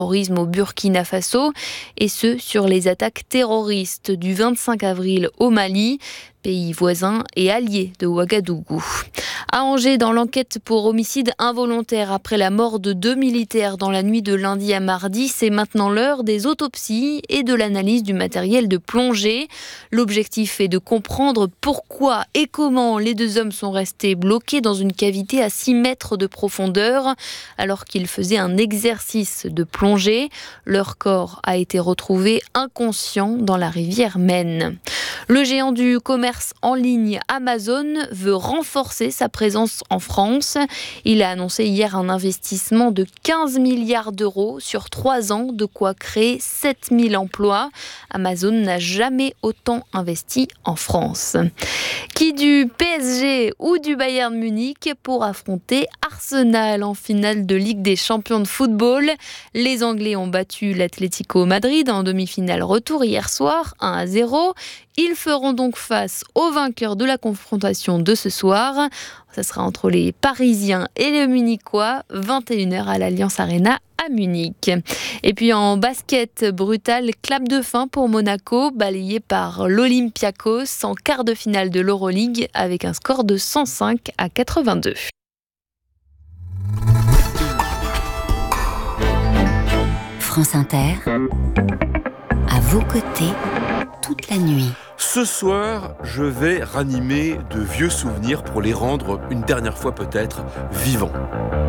terrorisme au Burkina Faso, et ce sur les attaques terroristes du 25 avril au Mali, pays voisin et allié de Ouagadougou. À Angers, dans l'enquête pour homicide involontaire après la mort de 2 militaires dans la nuit de lundi à mardi, c'est maintenant l'heure des autopsies et de l'analyse du matériel de plongée. L'objectif est de comprendre pourquoi et comment les 2 hommes sont restés bloqués dans une cavité à 6 mètres de profondeur alors qu'ils faisaient un exercice de plongée. Leur corps a été retrouvé inconscient dans la rivière Maine. Le géant du commerce en ligne Amazon veut renforcer sa présence en France. Il a annoncé hier un investissement de 15 milliards d'euros sur 3 ans, de quoi créer 7000 emplois. Amazon n'a jamais autant investi en France. Qui du PSG ou du Bayern Munich pour affronter Arsenal en finale de Ligue des Champions de football. Les Anglais ont battu l'Atlético Madrid en demi-finale retour hier soir, 1-0. Ils feront donc face aux vainqueurs de la confrontation de ce soir. Ça sera entre les Parisiens et les Munichois, 21h à l'Allianz Arena à Munich. Et puis en basket, brutal clap de fin pour Monaco, balayé par l'Olympiakos en quart de finale de l'Euroleague avec un score de 105-82. France Inter, à vos côtés, toute la nuit. Ce soir, je vais ranimer de vieux souvenirs pour les rendre une dernière fois peut-être vivants.